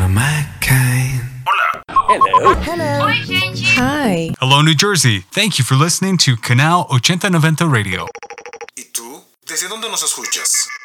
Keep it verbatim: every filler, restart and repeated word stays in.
kind of my kind. Hello. Hello. Oi, gente. Hi. Hello, New Jersey. Thank you for listening to Canal ochenta noventa Radio. ¿Y tú? ¿Desde dónde nos escuchas?